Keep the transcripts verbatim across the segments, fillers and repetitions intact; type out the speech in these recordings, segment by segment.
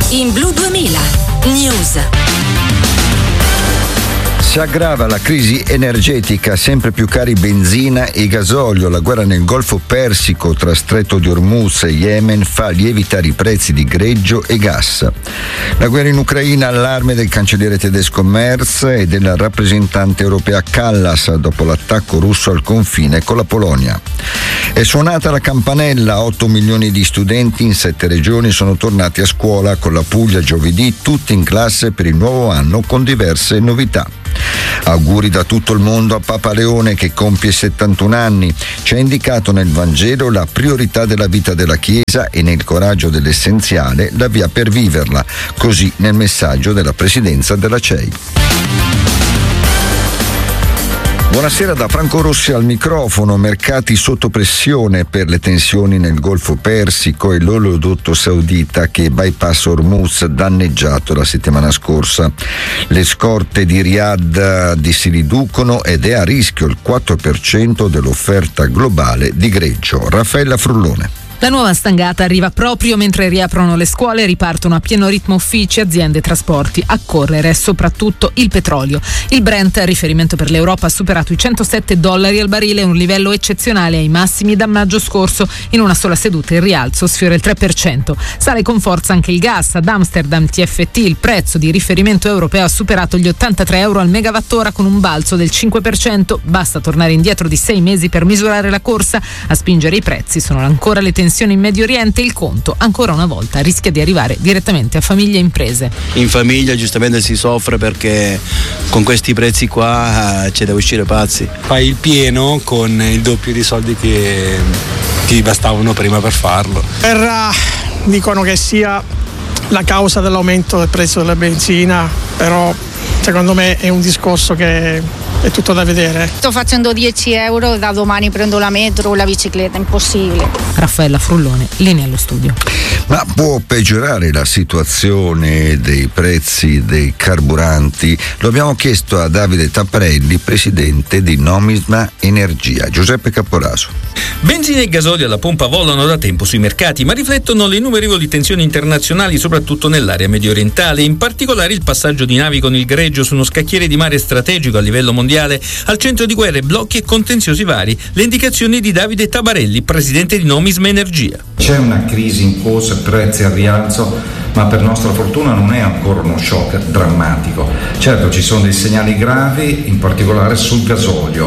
in Blu duemila News. Si aggrava la crisi energetica, sempre più cari benzina e gasolio. La guerra nel Golfo Persico tra Stretto di Hormuz e Yemen fa lievitare i prezzi di greggio e gas. La guerra in Ucraina, allarme del cancelliere tedesco Merz e della rappresentante europea Kallas dopo l'attacco russo al confine con la Polonia. È suonata la campanella, otto milioni di studenti in sette regioni sono tornati a scuola, con la Puglia giovedì tutti in classe per il nuovo anno con diverse novità. Auguri da tutto il mondo a Papa Leone che compie settantuno anni. Ci ha indicato nel Vangelo la priorità della vita della Chiesa e nel coraggio dell'essenziale la via per viverla, così nel messaggio della presidenza della C E I. Buonasera da Franco Rossi al microfono. Mercati sotto pressione per le tensioni nel Golfo Persico e l'oleodotto saudita che bypassa Hormuz danneggiato la settimana scorsa. Le scorte di Riyadh si riducono ed è a rischio il quattro per cento dell'offerta globale di greggio. Raffaella Frullone. La nuova stangata arriva proprio mentre riaprono le scuole e ripartono a pieno ritmo uffici, aziende e trasporti. A correre soprattutto il petrolio. Il Brent, a riferimento per l'Europa, ha superato i centosette dollari al barile, un livello eccezionale ai massimi da maggio scorso. In una sola seduta il rialzo sfiora il tre per cento. Sale con forza anche il gas. Ad Amsterdam T F T il prezzo di riferimento europeo ha superato gli ottantatré euro al megawattora con un balzo del cinque per cento. Basta tornare indietro di sei mesi per misurare la corsa. A spingere i prezzi sono ancora le tensioni in Medio Oriente. Il conto ancora una volta rischia di arrivare direttamente a famiglie e imprese. In famiglia giustamente si soffre perché con questi prezzi qua c'è da uscire pazzi. Fai il pieno con il doppio di soldi che ti bastavano prima per farlo. Terra dicono che sia la causa dell'aumento del prezzo della benzina, però secondo me è un discorso che è tutto da vedere. Sto facendo dieci euro, da domani prendo la metro o la bicicletta, impossibile. Raffaella Frullone, linea allo studio. Ma può peggiorare la situazione dei prezzi dei carburanti? Lo abbiamo chiesto a Davide Tapparelli, presidente di Nomisma Energia. Giuseppe Caporaso. Benzina e gasolio alla pompa volano da tempo sui mercati, ma riflettono le innumerevoli tensioni internazionali, soprattutto nell'area mediorientale, in particolare il passaggio di navi con il greggio su uno scacchiere di mare strategico a livello mondiale, al centro di guerre, blocchi e contenziosi vari. Le indicazioni di Davide Tapparelli, presidente di Nomisma Energia. C'è una crisi in corso, prezzi al rialzo, ma per nostra fortuna non è ancora uno shock drammatico. Certo, ci sono dei segnali gravi, in particolare sul gasolio,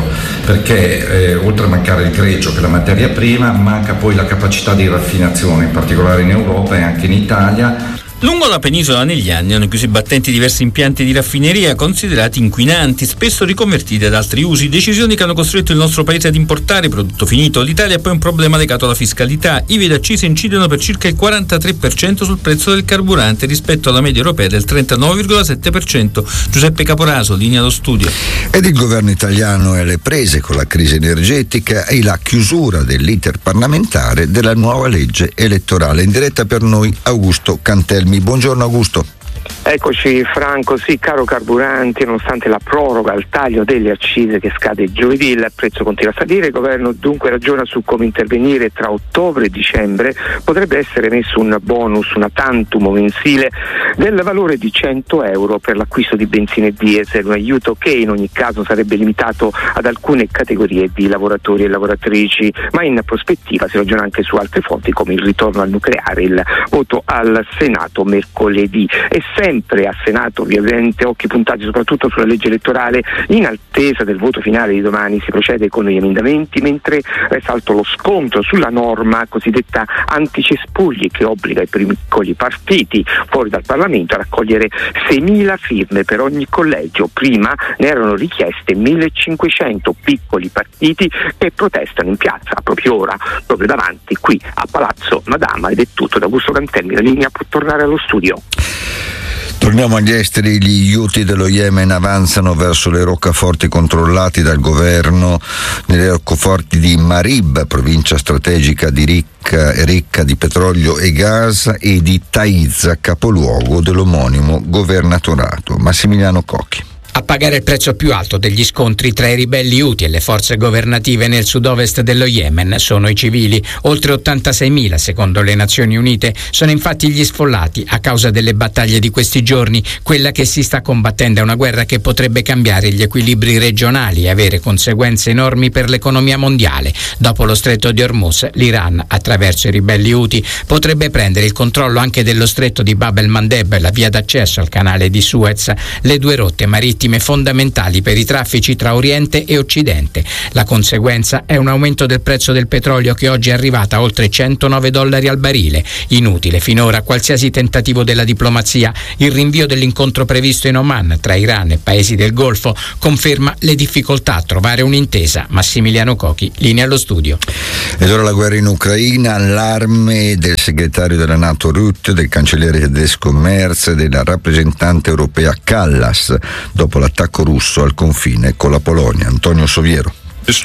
perché eh, oltre a mancare il greggio, che è la materia prima, manca poi la capacità di raffinazione, in particolare in Europa e anche in Italia. Lungo la penisola negli anni hanno chiuso i battenti diversi impianti di raffineria considerati inquinanti, spesso riconvertiti ad altri usi, decisioni che hanno costretto il nostro paese ad importare prodotto finito. L'Italia ha poi un problema legato alla fiscalità. I V ed accise incidono per circa il quarantatré per cento sul prezzo del carburante rispetto alla media europea del trentanove virgola sette per cento. Giuseppe Caporaso, linea allo studio. Ed il governo italiano è alle prese con la crisi energetica e la chiusura dell'iter parlamentare della nuova legge elettorale. In diretta per noi Augusto Cantelmi. Buongiorno Augusto. Eccoci Franco, sì, caro carburanti, nonostante la proroga al taglio delle accise che scade giovedì, il prezzo continua a salire. Il governo dunque ragiona su come intervenire. Tra ottobre e dicembre potrebbe essere messo un bonus, una tantum mensile del valore di cento euro per l'acquisto di benzina e diesel, un aiuto che in ogni caso sarebbe limitato ad alcune categorie di lavoratori e lavoratrici, ma in prospettiva si ragiona anche su altre fonti come il ritorno al nucleare. Il voto al Senato mercoledì. E sempre a Senato ovviamente occhi puntati soprattutto sulla legge elettorale. In attesa del voto finale di domani si procede con gli emendamenti, mentre resta alto lo scontro sulla norma cosiddetta anticespugli che obbliga i piccoli partiti fuori dal Parlamento a raccogliere seimila firme per ogni collegio. Prima ne erano richieste millecinquecento piccoli partiti che protestano in piazza proprio ora, proprio davanti qui a Palazzo Madama. Ed è tutto da Augusto Cantelmi, la linea può tornare allo studio. Torniamo agli esteri. Gli Houthi dello Yemen avanzano verso le roccaforti controllati dal governo, nelle roccaforti di Marib, provincia strategica di ricca, ricca di petrolio e gas, e di Taiz, capoluogo dell'omonimo governatorato. Massimiliano Cocchi. A pagare il prezzo più alto degli scontri tra i ribelli Houthi e le forze governative nel sud-ovest dello Yemen sono i civili. Oltre ottantaseimila, secondo le Nazioni Unite, sono infatti gli sfollati a causa delle battaglie di questi giorni. Quella che si sta combattendo è una guerra che potrebbe cambiare gli equilibri regionali e avere conseguenze enormi per l'economia mondiale. Dopo lo stretto di Hormuz, l'Iran, attraverso i ribelli Houthi, potrebbe prendere il controllo anche dello stretto di Bab el-Mandeb, la via d'accesso al canale di Suez, le due rotte marittime fondamentali per i traffici tra Oriente e Occidente. La conseguenza è un aumento del prezzo del petrolio che oggi è arrivata a oltre centonove dollari al barile. Inutile finora qualsiasi tentativo della diplomazia. Il rinvio dell'incontro previsto in Oman tra Iran e paesi del Golfo conferma le difficoltà a trovare un'intesa. Massimiliano Cochi, linea allo studio. Ed ora la guerra in Ucraina, allarme del segretario della NATO Rutte, del cancelliere tedesco Merz e della rappresentante europea Kallas dopo l'attacco russo al confine con la Polonia. Antonio Soviero.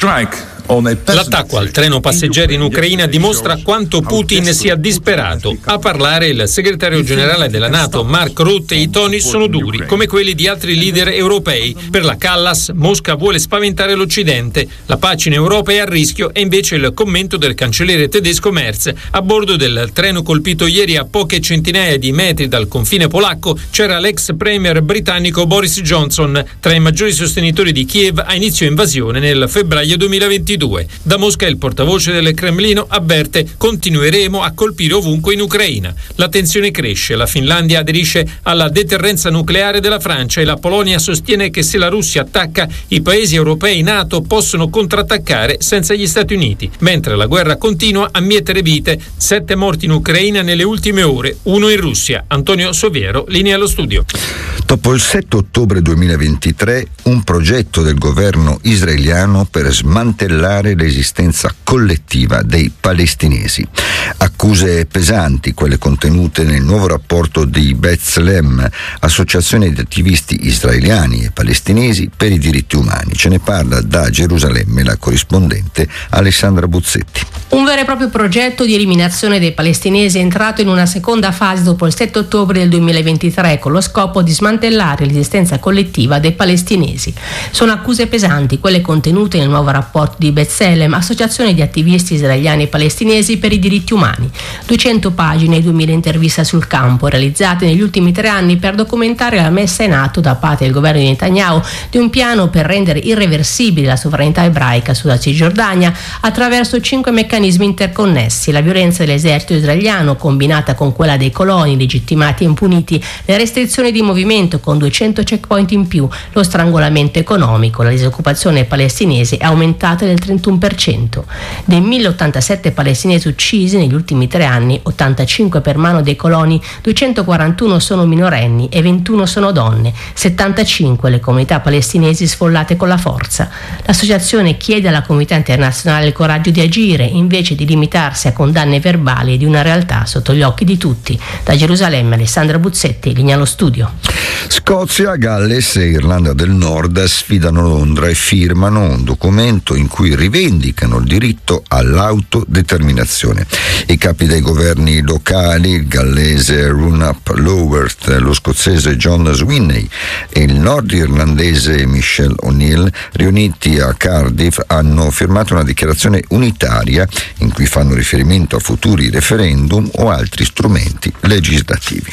L'attacco al treno passeggeri in Ucraina dimostra quanto Putin sia disperato. A parlare il segretario generale della NATO, Mark Rutte, i toni sono duri, come quelli di altri leader europei. Per la Kallas, Mosca vuole spaventare l'Occidente. La pace in Europa è a rischio, e invece il commento del cancelliere tedesco Merz. A bordo del treno colpito ieri a poche centinaia di metri dal confine polacco c'era l'ex premier britannico Boris Johnson, tra i maggiori sostenitori di Kiev a inizio invasione nel febbraio duemilaventidue. Da Mosca il portavoce del Cremlino avverte: continueremo a colpire ovunque in Ucraina. La tensione cresce, la Finlandia aderisce alla deterrenza nucleare della Francia e la Polonia sostiene che se la Russia attacca, i paesi europei NATO possono contrattaccare senza gli Stati Uniti. Mentre la guerra continua a mietere vite, sette morti in Ucraina nelle ultime ore, uno in Russia. Antonio Soviero, linea allo studio. Dopo il sette ottobre duemilaventitré, un progetto del governo israeliano per smantellare l'esistenza collettiva dei palestinesi. Accuse pesanti, quelle contenute nel nuovo rapporto di B'Tselem, associazione di attivisti israeliani e palestinesi per i diritti umani. Ce ne parla da Gerusalemme la corrispondente Alessandra Buzzetti. Un vero e proprio progetto di eliminazione dei palestinesi è entrato in una seconda fase dopo il sette ottobre del duemilaventitré con lo scopo di smantellare l'esistenza collettiva dei palestinesi. Sono accuse pesanti, quelle contenute nel nuovo rapporto di B'Tselem, associazione di attivisti israeliani e palestinesi per i diritti umani. duecento pagine e duemila interviste sul campo realizzate negli ultimi tre anni per documentare la messa in atto da parte del governo di Netanyahu di un piano per rendere irreversibile la sovranità ebraica sulla Cisgiordania attraverso cinque meccanismi interconnessi: la violenza dell'esercito israeliano combinata con quella dei coloni legittimati e impuniti, le restrizioni di movimento con duecento checkpoint in più, lo strangolamento economico, la disoccupazione palestinese è aumentata del trentuno per cento. Dei mille ottantasette palestinesi uccisi negli ultimi tre anni, ottantacinque per mano dei coloni, duecentoquarantuno sono minorenni e ventuno sono donne, settantacinque le comunità palestinesi sfollate con la forza. L'associazione chiede alla comunità internazionale il coraggio di agire invece di limitarsi a condanne verbali di una realtà sotto gli occhi di tutti. Da Gerusalemme, Alessandra Buzzetti, linea allo studio. Scozia, Galles e Irlanda del Nord sfidano Londra e firmano un documento in cui rivendicano il diritto all'autodeterminazione. I capi dei governi locali, il gallese Runap Loworth, lo scozzese John Swinney e il nordirlandese Michelle O'Neill, riuniti a Cardiff, hanno firmato una dichiarazione unitaria in cui fanno riferimento a futuri referendum o altri strumenti legislativi.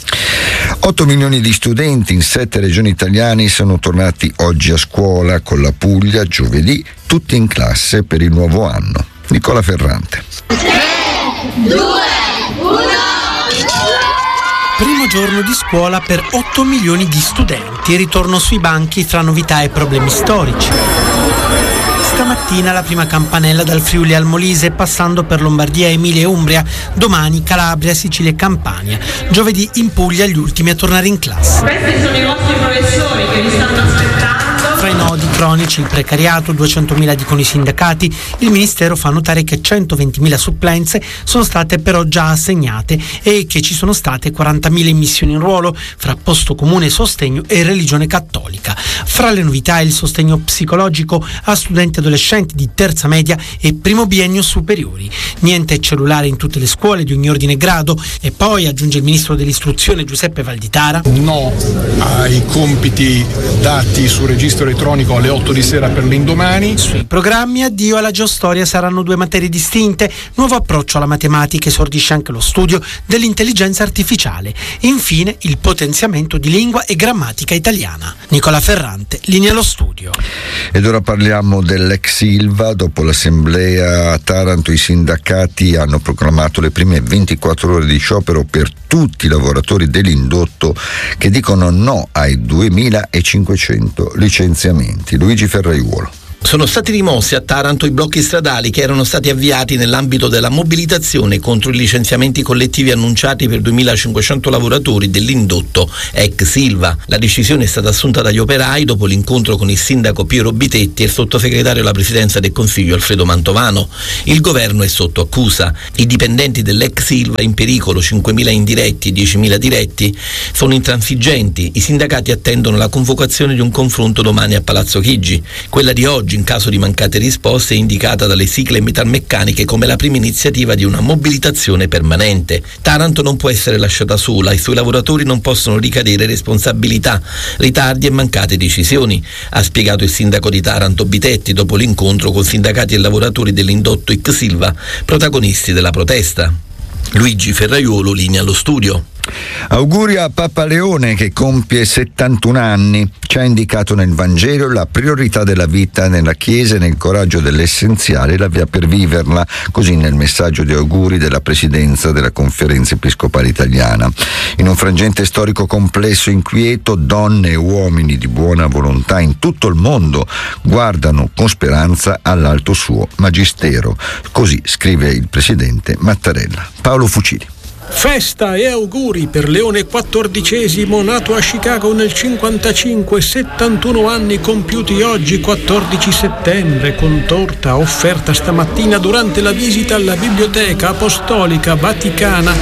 otto milioni di studenti in sette regioni italiane sono tornati oggi a scuola, con la Puglia giovedì tutti in classe per il nuovo anno. Nicola Ferrante. tre, due, uno. Primo giorno di scuola per otto milioni di studenti. Ritorno sui banchi fra novità e problemi storici. Stamattina la prima campanella dal Friuli al Molise, passando per Lombardia, Emilia e Umbria, domani Calabria, Sicilia e Campania. Giovedì in Puglia gli ultimi a tornare in classe. Questi sono i vostri professori che vi stanno aspettando. Tra i nodi cronici il precariato, duecentomila dicono i sindacati, il Ministero fa notare che centoventimila supplenze sono state però già assegnate e che ci sono state quarantamila immissioni in ruolo fra posto comune sostegno e religione cattolica. Fra le novità il sostegno psicologico a studenti e adolescenti di terza media e primo biennio superiori. Niente cellulare in tutte le scuole di ogni ordine e grado e poi, aggiunge il ministro dell'istruzione Giuseppe Valditara, no ai compiti dati sul registro elettronico alle otto di sera per l'indomani. Sui programmi addio alla geostoria saranno due materie distinte, nuovo approccio alla matematica, esordisce anche lo studio dell'intelligenza artificiale. Infine il potenziamento di lingua e grammatica italiana. Nicola Ferrante, linea allo studio. Ed ora parliamo dell'ex Ilva. Dopo l'assemblea a Taranto i sindacati hanno proclamato le prime ventiquattro ore di sciopero per tutti i lavoratori dell'indotto che dicono no ai duemilacinquecento licenziamenti. Luigi Ferraiuolo. Sono stati rimossi a Taranto i blocchi stradali che erano stati avviati nell'ambito della mobilitazione contro i licenziamenti collettivi annunciati per duemilacinquecento lavoratori dell'indotto ex Ilva. La decisione è stata assunta dagli operai dopo l'incontro con il sindaco Piero Bitetti e il sottosegretario alla presidenza del Consiglio Alfredo Mantovano. Il governo è sotto accusa. I dipendenti dell'ex Ilva in pericolo, cinquemila indiretti e diecimila diretti, sono intransigenti. I sindacati attendono la convocazione di un confronto domani a Palazzo Chigi. Quella di oggi, in caso di mancate risposte, è indicata dalle sigle metalmeccaniche come la prima iniziativa di una mobilitazione permanente. Taranto non può essere lasciata sola, i suoi lavoratori non possono ricadere responsabilità, ritardi e mancate decisioni, ha spiegato il sindaco di Taranto Bitetti dopo l'incontro con sindacati e lavoratori dell'indotto ex Ilva, protagonisti della protesta. Luigi Ferraiuolo, linea allo studio. Auguri a Papa Leone che compie settantuno anni. Ci ha indicato nel Vangelo la priorità della vita nella Chiesa e nel coraggio dell'essenziale e la via per viverla, così nel messaggio di auguri della Presidenza della Conferenza Episcopale Italiana. In un frangente storico complesso e inquieto, donne e uomini di buona volontà in tutto il mondo guardano con speranza all'alto suo magistero. Così scrive il Presidente Mattarella. Paolo Fucili. Festa e auguri per Leone quattordicesimo, nato a Chicago nel cinquantacinque, settantuno anni compiuti oggi quattordici settembre, con torta offerta stamattina durante la visita alla Biblioteca Apostolica Vaticana.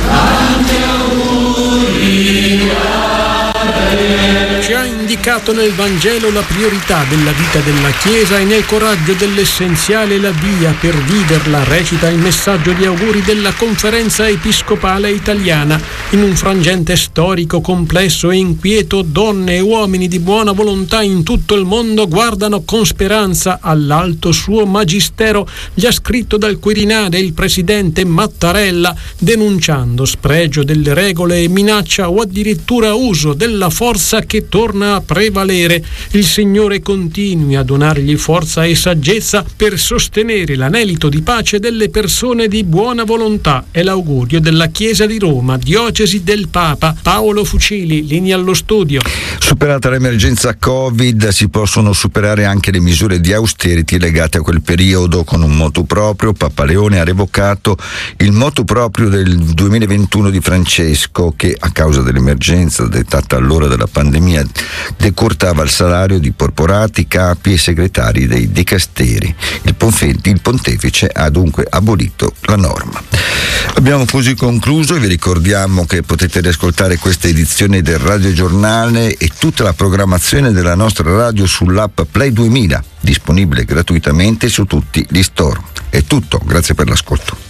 Ci ha indicato nel Vangelo la priorità della vita della Chiesa e nel coraggio dell'essenziale la via per viverla, recita il messaggio di auguri della Conferenza Episcopale Italiana. In un frangente storico complesso e inquieto, donne e uomini di buona volontà in tutto il mondo guardano con speranza all'alto suo magistero, gli ha scritto dal Quirinale il presidente Mattarella, denunciando spregio delle regole e minaccia o addirittura uso della forza che torna a prevalere. Il Signore continui a donargli forza e saggezza per sostenere l'anelito di pace delle persone di buona volontà. È l'augurio della Chiesa di Roma, diocesi del Papa. Paolo Fucili, linea allo studio. Superata l'emergenza Covid, si possono superare anche le misure di austerity legate a quel periodo. Con un motu proprio, Papa Leone ha revocato il motu proprio del duemilaventuno di Francesco, che a causa dell'emergenza dettata allora dalla pandemia decurtava il salario di porporati, capi e segretari dei dicasteri. Il pontefice ha dunque abolito la norma. Abbiamo così concluso e vi ricordiamo che potete riascoltare questa edizione del Radio Giornale e tutta la programmazione della nostra radio sull'app Play duemila, disponibile gratuitamente su tutti gli store. È tutto, grazie per l'ascolto.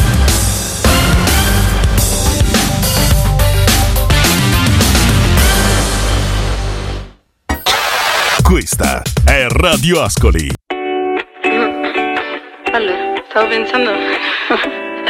Questa è Radio Ascoli. Allora, stavo pensando